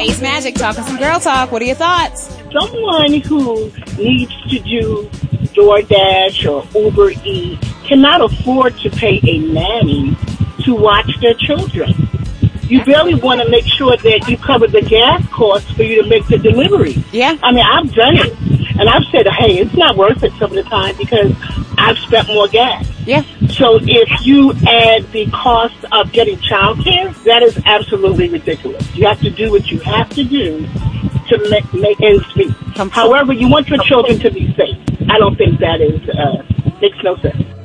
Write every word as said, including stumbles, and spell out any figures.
Ace Magic talking some girl talk. What are your thoughts? Someone who needs to do DoorDash or Uber Eats cannot afford to pay a nanny to watch their children. You barely want to make sure that you cover the gas costs for you to make the delivery. Yeah. I mean, I've done it. And I've said, hey, it's not worth it some of the time because I've spent more gas. Yeah. So if you add the cost of getting childcare, that is absolutely ridiculous. You have to do what you have to do to make, make ends meet. However, you want your children to be safe. I don't think that is, uh, makes no sense.